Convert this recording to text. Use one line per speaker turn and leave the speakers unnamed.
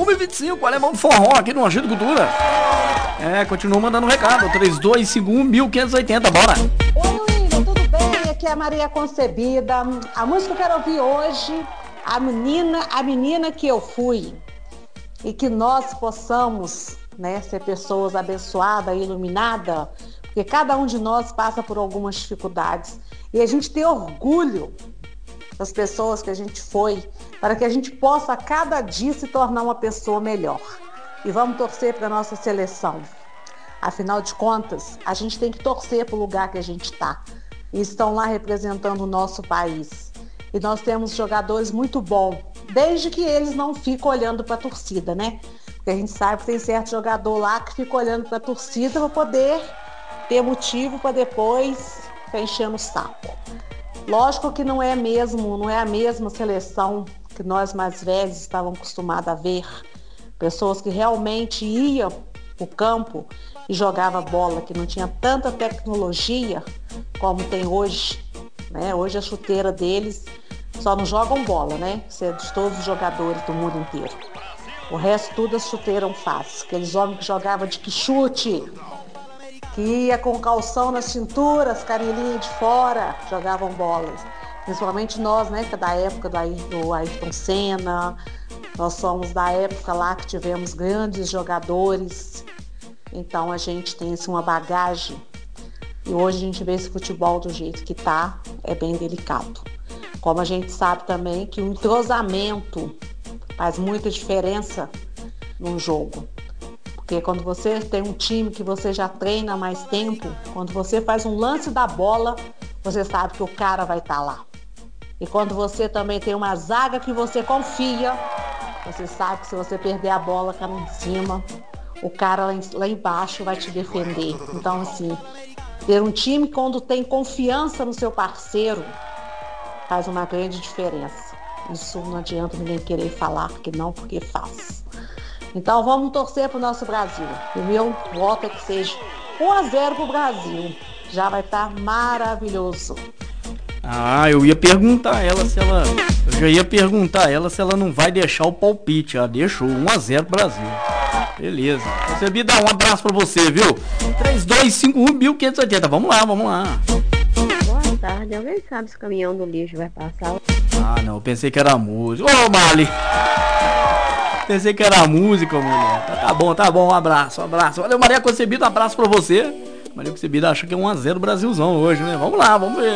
1h25, Alemão do Forró aqui no Agito Cultura. Continua mandando um recado. 3251-1580, bora.
Oi, William, tudo bem? Aqui é a Maria Concebida. A música que eu quero ouvir hoje, a menina que eu fui. E que nós possamos, ser pessoas abençoadas e iluminadas, porque cada um de nós passa por algumas dificuldades. E a gente ter orgulho das pessoas que a gente foi, para que a gente possa a cada dia se tornar uma pessoa melhor. E vamos torcer para a nossa seleção. Afinal de contas, a gente tem que torcer para o lugar que a gente está. E estão lá representando o nosso país. E nós temos jogadores muito bons, desde que eles não ficam olhando para a torcida, né? Porque a gente sabe que tem certo jogador lá que fica olhando para a torcida para poder ter motivo para depois ficar enchendo o saco. Lógico que não é a mesma seleção que nós mais velhos estavam acostumados a ver. Pessoas que realmente iam para o campo e jogavam bola, que não tinha tanta tecnologia como tem hoje. Hoje a chuteira deles só não jogam bola, Isso é de todos os jogadores do mundo inteiro. O resto tudo as chuteiras faz. Aqueles homens que jogavam de chute, que ia com calção na cintura, as canelinhas de fora, jogavam bolas. Principalmente nós, que é da época do Ayrton Senna, nós somos da época lá que tivemos grandes jogadores. Então a gente tem uma bagagem. E hoje a gente vê esse futebol do jeito que tá, é bem delicado. Como a gente sabe também que o entrosamento faz muita diferença num jogo. Porque quando você tem um time que você já treina há mais tempo, quando você faz um lance da bola, você sabe que o cara vai estar lá. E quando você também tem uma zaga que você confia, você sabe que se você perder a bola cá em cima, o cara lá embaixo vai te defender. Então, assim, ter um time quando tem confiança no seu parceiro faz uma grande diferença. Isso não adianta ninguém querer falar porque faz. Então vamos torcer pro nosso Brasil. O meu voto é que seja 1-0 pro Brasil. Já vai estar maravilhoso.
Eu já ia perguntar a ela se ela não vai deixar o palpite. Deixou 1-0 Brasil. Beleza. Concebida, um abraço pra você, viu? 3251-1580. Vamos lá.
Boa tarde. Alguém sabe se o caminhão do lixo vai passar?
Não. Pensei que era música. Ô, Mali! Pensei que era música, mulher. Tá bom. Um abraço. Valeu, Maria Concebida. Um abraço pra você. Maria Concebida acha que é 1-0 Brasilzão hoje, né? Vamos lá, vamos ver.